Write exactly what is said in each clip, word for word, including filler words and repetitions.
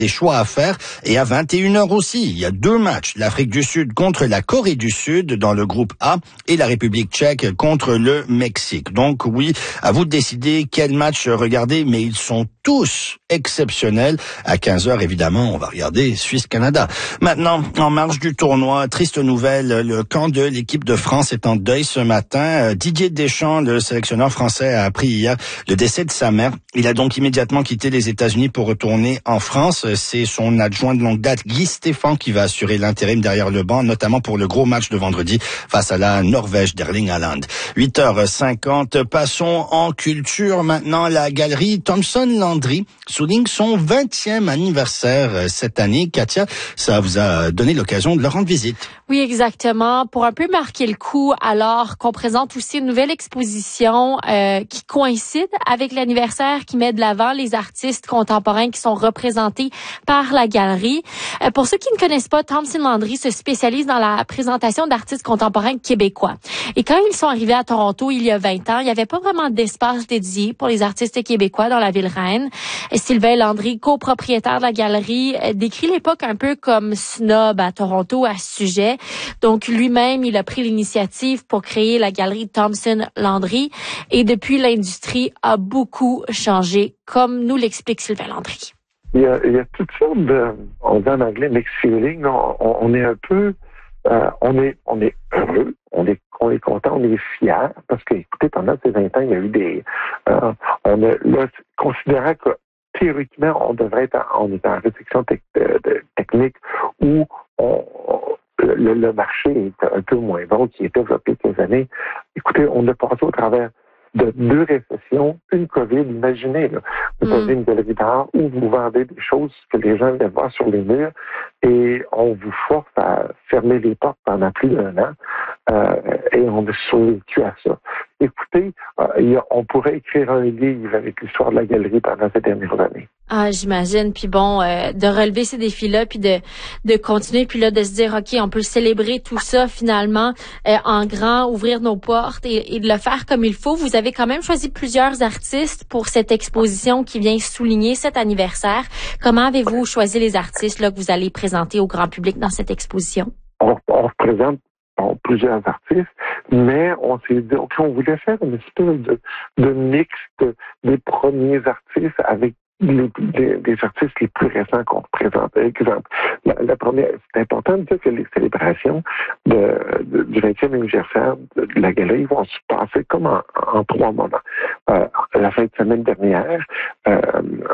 des choix à faire. Et à vingt et une heures aussi, il y a deux matchs. L'Afrique du Sud contre la Corée du Sud dans le groupe A et la République tchèque contre le Mexique. Donc oui, à vous de décider quel match regarder, mais ils sont tous exceptionnels. À quinze heures, évidemment, on va regarder Suisse-Canada. Maintenant, en marge du tournoi, triste nouvelle, le camp de l'équipe de France est en deuil ce matin. Didier Deschamps, le sélectionneur français, a appris hier le décès de sa mère. Il a donc immédiatement quitté les États-Unis pour retourner en France. C'est son adjoint de longue date, Guy Stéphane, qui va assurer l'intérim derrière le banc, notamment pour le gros match de vendredi face à la Norvège d'Erling Haaland. huit heures cinquante, passons en culture maintenant. La galerie Thomson Landry souligne son vingtième anniversaire cette année. Katia, ça vous a donné l'occasion de leur rendre visite. Oui, exactement. Pour un peu marquer le coup, alors qu'on présente aussi une nouvelle exposition euh, qui coïncide avec l'anniversaire, qui met de l'avant les artistes contemporains qui sont représentés par la galerie. Euh, pour ceux qui ne connaissent pas, Thomson Landry se spécialise dans la présentation d'artistes contemporains québécois. Et quand ils sont arrivés à Toronto il y a vingt ans, il n'y avait pas vraiment d'espace dédié pour les artistes québécois dans la ville reine. Et Sylvain Landry, copropriétaire de la galerie, décrit l'époque un peu comme snob à Toronto à ce sujet. Donc, lui-même, il a pris l'initiative pour créer la galerie Thomson Landry. Et depuis, l'industrie a beaucoup changé, comme nous l'explique Sylvain Landry. Il y a, il y a toutes sortes de, on dit en anglais mixed feeling. On, on est un peu, euh, on est, on est heureux, on est, on est content, on est fier parce que, écoutez, pendant ces vingt ans, il y a eu des, euh, on a, là, considérant que théoriquement, on devrait être, en, on est en réflexion tec, de, de, technique où on, on Le, le marché est un peu moins bon qu'il est développé quelques années. Écoutez, on a passé au travers de deux récessions, une COVID, imaginez, là, vous mm. avez une galerie d'art où vous vendez des choses que les gens viennent voir sur les murs et on vous force à fermer les portes pendant plus d'un an euh, et on a survécu à ça. Écoutez, euh, a, on pourrait écrire un livre avec l'histoire de la galerie pendant ces dernières années. Ah, j'imagine. Puis bon, euh, de relever ces défis-là, puis de de continuer, puis là de se dire, ok, on peut célébrer tout ça finalement euh, en grand, ouvrir nos portes et, et de le faire comme il faut. Vous avez quand même choisi plusieurs artistes pour cette exposition qui vient souligner cet anniversaire. Comment avez-vous choisi les artistes là que vous allez présenter au grand public dans cette exposition? On, on représente bon, plusieurs artistes, mais on s'est dit, ok, on voulait faire une espèce de, de mix de, des premiers artistes avec Les, les, les artistes les plus récents qu'on représente. Exemple, la, la première, c'est important de dire que les célébrations de, de, du vingtième anniversaire de, de la galerie vont se passer comme en, en trois moments. Euh, la fin de semaine dernière, euh,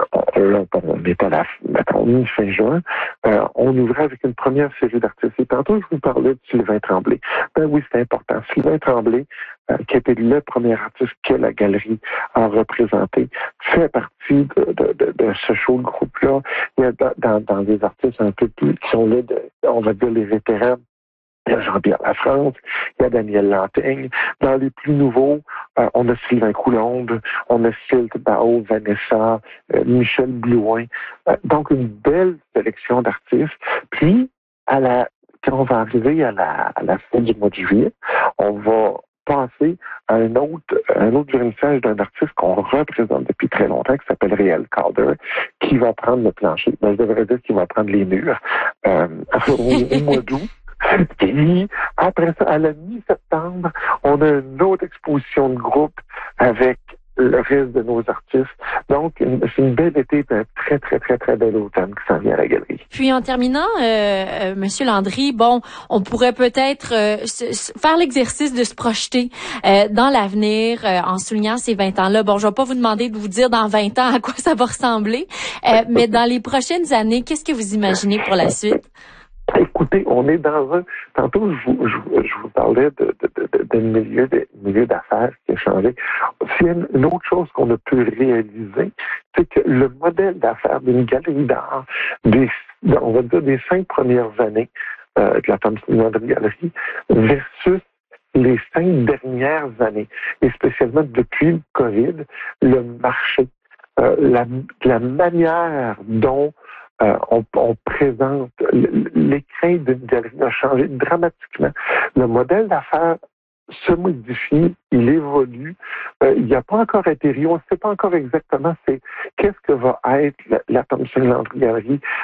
on, on est à la mettons, mi-fin juin, euh, on ouvrait avec une première série d'artistes. Et tantôt, je vous parlais de Sylvain Tremblay. Ben oui, c'est important. Sylvain Tremblay, euh, qui était le premier artiste que la galerie a représenté, fait partie de, de De, de ce show, le groupe-là. Il y a dans, dans des artistes un peu plus qui sont là, de, on va dire les vétérans. Il y a Jean-Pierre Lafrance, il y a Daniel Lantaigne. Dans les plus nouveaux, euh, on a Sylvain Coulombe, on a Sylt Bao, Vanessa, euh, Michel Blouin. Euh, donc, une belle sélection d'artistes. Puis, à la, quand on va arriver à la, à la fin du mois de juillet, on va passer à un autre, un autre vernissage d'un artiste qu'on représente depuis très longtemps, qui s'appelle Réal Calder, qui va prendre le plancher. Ben, je devrais dire qu'il va prendre les murs euh, au, au mois d'août. Et après ça, à la mi-septembre, on a une autre exposition de groupe avec le reste de nos artistes. Donc, c'est une belle été, un très, très, très, très bel automne qui s'en vient à la galerie. Puis, en terminant, euh, euh, Monsieur Landry, bon, on pourrait peut-être euh, se, se faire l'exercice de se projeter euh, dans l'avenir euh, en soulignant ces vingt ans-là. Bon, je vais pas vous demander de vous dire dans vingt ans à quoi ça va ressembler, euh, mais dans les prochaines années, qu'est-ce que vous imaginez pour la suite? Écoutez, on est dans un... Tantôt, je vous, je, je vous parlais de, de, de, de milieu, de milieu d'affaires qui a changé. S'il y a une, une autre chose qu'on a pu réaliser, c'est que le modèle d'affaires d'une galerie d'art, des, on va dire des cinq premières années euh, de la Thomson Landry Galerie versus les cinq dernières années, et spécialement depuis le COVID, le marché, euh, la, la manière dont Euh, on, on présente, l'écran d'une galerie a changé dramatiquement. Le modèle d'affaires se modifie, il évolue. Euh, il n'a pas encore été ri, on ne sait pas encore exactement c'est qu'est-ce que va être la, la Thomson Landry Galerie